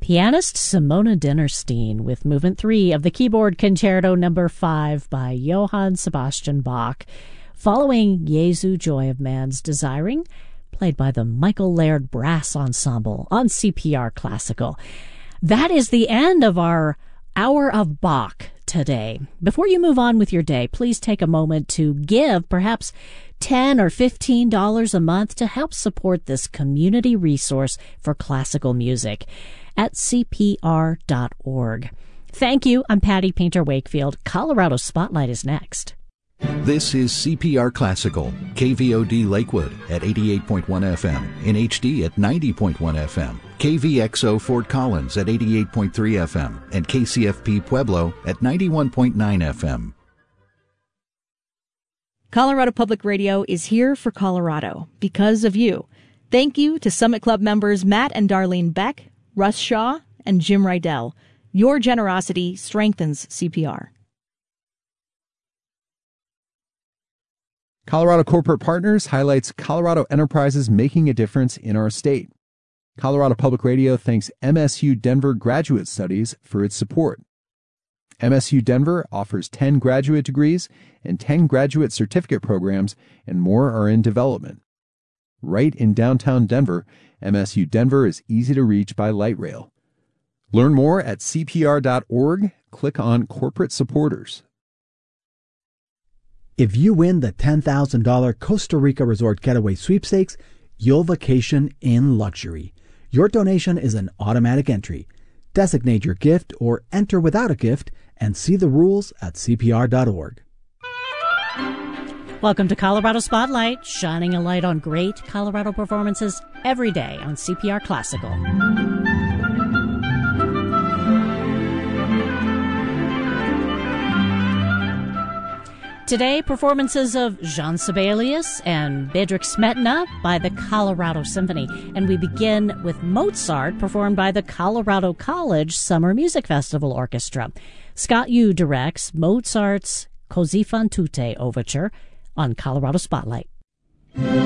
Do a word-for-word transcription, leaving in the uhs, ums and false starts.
Pianist Simona Dinnerstein with Movement three of the Keyboard Concerto number five by Johann Sebastian Bach, following Jesu Joy of Man's Desiring, played by the Michael Laird Brass Ensemble on C P R Classical. That is the end of our Hour of Bach today. Before you move on with your day, please take a moment to give perhaps ten or fifteen dollars a month to help support this community resource for classical music at C P R dot org. Thank you. I'm Patty Painter Wakefield. Colorado Spotlight is next. This is C P R Classical, K V O D Lakewood at eighty-eight point one F M, in H D at ninety point one F M, K V X O Fort Collins at eighty-eight point three F M, and K C F P Pueblo at ninety-one point nine F M. Colorado Public Radio is here for Colorado because of you. Thank you to Summit Club members Matt and Darlene Beck, Russ Shaw, and Jim Rydell. Your generosity strengthens C P R. Colorado Corporate Partners highlights Colorado enterprises making a difference in our state. Colorado Public Radio thanks M S U Denver Graduate Studies for its support. M S U Denver offers ten graduate degrees and ten graduate certificate programs, and more are in development. Right in downtown Denver, M S U Denver is easy to reach by light rail. Learn more at C P R dot org. Click on Corporate Supporters. If you win the ten thousand dollars Costa Rica Resort Getaway Sweepstakes, you'll vacation in luxury. Your donation is an automatic entry. Designate your gift or enter without a gift and see the rules at C P R dot org. Welcome to Colorado Spotlight, shining a light on great Colorado performances every day on C P R Classical. Today, performances of Jean Sibelius and Bedřich Smetana by the Colorado Symphony. And we begin with Mozart, performed by the Colorado College Summer Music Festival Orchestra. Scott Yu directs Mozart's Così fan tutte Overture on Colorado Spotlight.